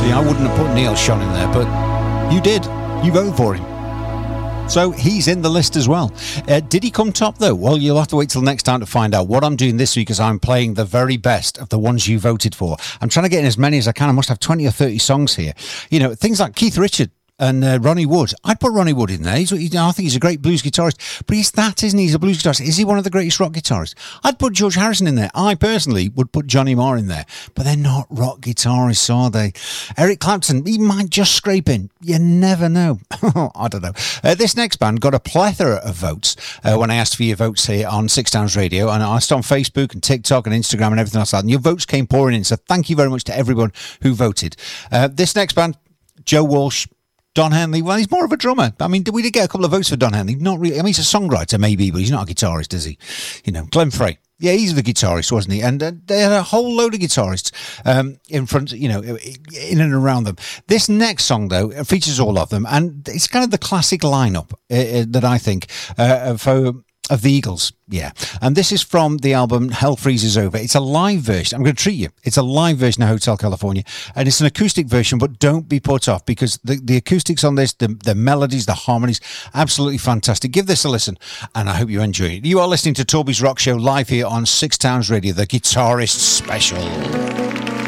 See, I wouldn't have put Neil Schon in there, but you did. You voted for him. So he's in the list as well. Did he come top, though? Well, you'll have to wait till next time to find out. What I'm doing this week is I'm playing the very best of the ones you voted for. I'm trying to get in as many as I can. I must have 20 or 30 songs here. You know, things like Keith Richards and Ronnie Wood. I'd put Ronnie Wood in there. I think he's a great blues guitarist. But isn't he? He's a blues guitarist. Is he one of the greatest rock guitarists? I'd put George Harrison in there. I personally would put Johnny Marr in there. But they're not rock guitarists, are they? Eric Clapton, he might just scrape in. You never know. I don't know. This next band got a plethora of votes when I asked for your votes here on Six Towns Radio. And I asked on Facebook and TikTok and Instagram and everything else like that. And your votes came pouring in. So thank you very much to everyone who voted. This next band, Joe Walsh, Don Henley, well, he's more of a drummer. I mean, we did get a couple of votes for Don Henley. Not really. I mean, he's a songwriter, maybe, but he's not a guitarist, is he? You know, Glenn Frey. Yeah, he's the guitarist, wasn't he? And they had a whole load of guitarists in front, you know, in and around them. This next song, though, features all of them, and it's kind of the classic lineup that I think of the Eagles. Yeah. And this is from the album Hell Freezes Over. It's a live version. I'm going to treat you. It's a live version of Hotel California. And it's an acoustic version, but don't be put off because the acoustics on this, the melodies, the harmonies, absolutely fantastic. Give this a listen and I hope you enjoy it. You are listening to Toby's Rock Show live here on Six Towns Radio, the Guitarist Special.